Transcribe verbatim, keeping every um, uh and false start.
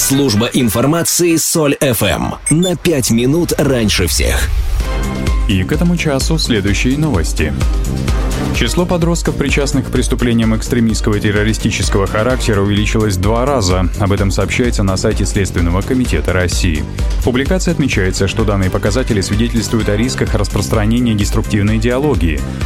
Служба информации Соль эф эм. На пять минут раньше всех. И к этому часу следующие новости. Число подростков, причастных к преступлениям экстремистского и террористического характера, увеличилось в два раза. Об этом сообщается на сайте Следственного комитета России. В публикации отмечается, что данные показатели свидетельствуют о рисках распространения деструктивной идеологии.